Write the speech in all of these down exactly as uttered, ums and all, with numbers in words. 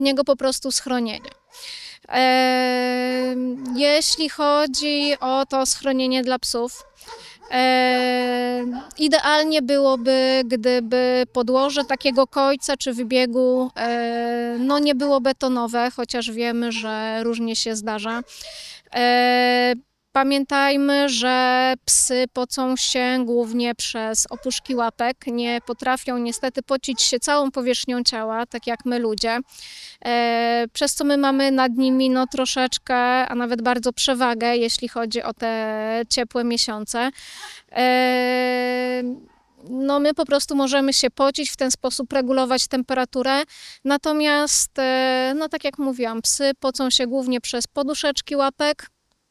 niego po prostu schronienie. E, jeśli chodzi o to schronienie dla psów, e, idealnie byłoby, gdyby podłoże takiego kojca czy wybiegu e, no nie było betonowe, chociaż wiemy, że różnie się zdarza. E, Pamiętajmy, że psy pocą się głównie przez opuszki łapek, nie potrafią niestety pocić się całą powierzchnią ciała, tak jak my ludzie, e, przez co my mamy nad nimi no, troszeczkę, a nawet bardzo przewagę, jeśli chodzi o te ciepłe miesiące. E, No my po prostu możemy się pocić, w ten sposób regulować temperaturę, natomiast, e, no tak jak mówiłam, psy pocą się głównie przez poduszeczki łapek.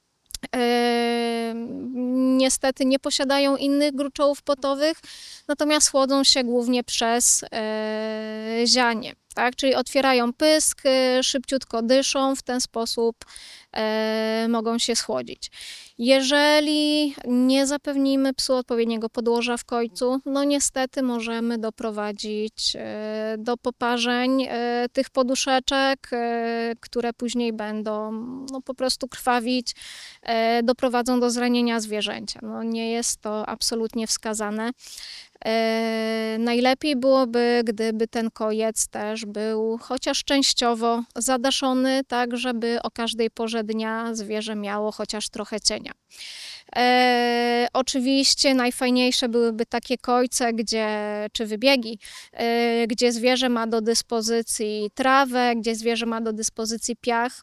E, niestety nie posiadają innych gruczołów potowych, natomiast chłodzą się głównie przez e, zianie, tak? Czyli otwierają pysk, e, szybciutko dyszą, w ten sposób e, mogą się schłodzić. Jeżeli nie zapewnimy psu odpowiedniego podłoża w kojcu, no niestety możemy doprowadzić e, do poparzeń e, tych poduszeczek, e, które później będą no, po prostu krwawić, e, doprowadzą do zranienia zwierzęcia. No, nie jest to absolutnie wskazane. E, najlepiej byłoby, gdyby ten kojec też był chociaż częściowo zadaszony, tak żeby o każdej porze dnia zwierzę miało chociaż trochę cienia. E, oczywiście najfajniejsze byłyby takie kojce, gdzie, czy wybiegi, e, gdzie zwierzę ma do dyspozycji trawę, gdzie zwierzę ma do dyspozycji piach,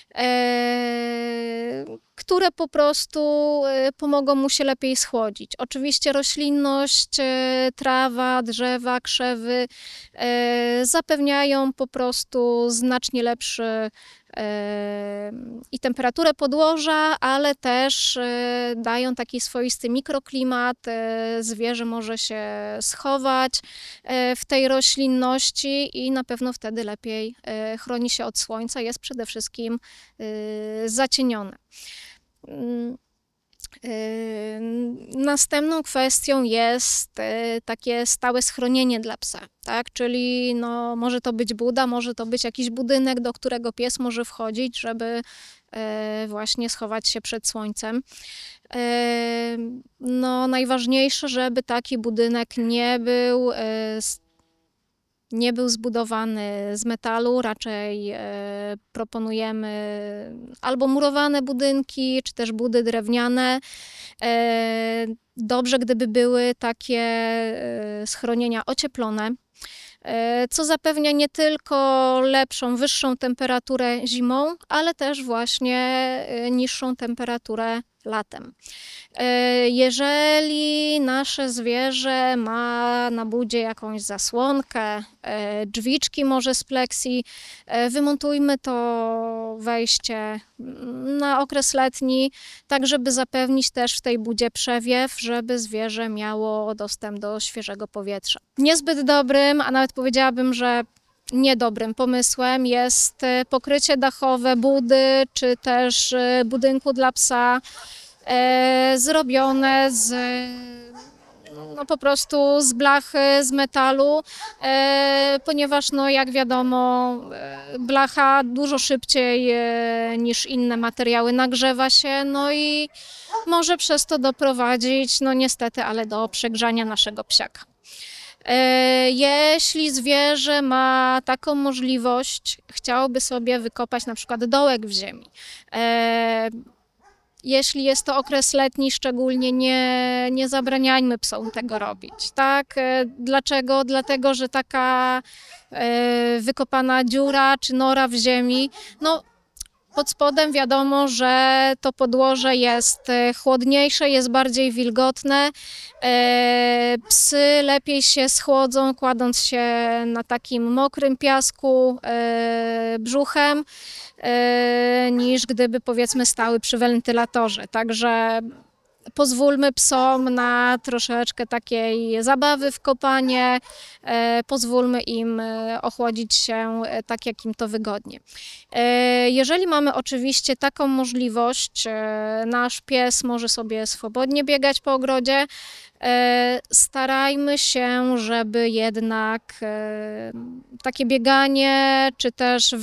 e, które po prostu e, pomogą mu się lepiej schłodzić. Oczywiście roślinność, e, trawa, drzewa, krzewy e, zapewniają po prostu znacznie lepszy i temperaturę podłoża, ale też dają taki swoisty mikroklimat. Zwierzę może się schować w tej roślinności i na pewno wtedy lepiej chroni się od słońca, jest przede wszystkim zacienione. Następną kwestią jest takie stałe schronienie dla psa, tak? Czyli no, może to być buda, może to być jakiś budynek, do którego pies może wchodzić, żeby właśnie schować się przed słońcem. No, najważniejsze, żeby taki budynek nie był nie był zbudowany z metalu, raczej e, proponujemy albo murowane budynki, czy też budy drewniane. E, dobrze, gdyby były takie e, schronienia ocieplone, e, co zapewnia nie tylko lepszą, wyższą temperaturę zimą, ale też właśnie e, niższą temperaturę latem. Jeżeli nasze zwierzę ma na budzie jakąś zasłonkę, drzwiczki może z pleksji, wymontujmy to wejście na okres letni, tak żeby zapewnić też w tej budzie przewiew, żeby zwierzę miało dostęp do świeżego powietrza. Niezbyt dobrym, a nawet powiedziałabym, że niedobrym pomysłem jest pokrycie dachowe budy, czy też budynku dla psa e, zrobione z, no po prostu z blachy, z metalu, e, ponieważ no jak wiadomo blacha dużo szybciej e, niż inne materiały nagrzewa się, no i może przez to doprowadzić, no niestety, ale do przegrzania naszego psiaka. Jeśli zwierzę ma taką możliwość, chciałoby sobie wykopać na przykład dołek w ziemi. Jeśli jest to okres letni, szczególnie nie, nie zabraniajmy psom tego robić. Tak? Dlaczego? Dlatego, że taka wykopana dziura czy nora w ziemi, no, pod spodem wiadomo, że to podłoże jest chłodniejsze, jest bardziej wilgotne. Psy lepiej się schłodzą, kładąc się na takim mokrym piasku brzuchem, niż gdyby powiedzmy stały przy wentylatorze. Także pozwólmy psom na troszeczkę takiej zabawy w kopanie, e, pozwólmy im ochłodzić się tak, jak im to wygodnie. E, jeżeli mamy oczywiście taką możliwość, e, nasz pies może sobie swobodnie biegać po ogrodzie, E, starajmy się, żeby jednak e, takie bieganie, czy też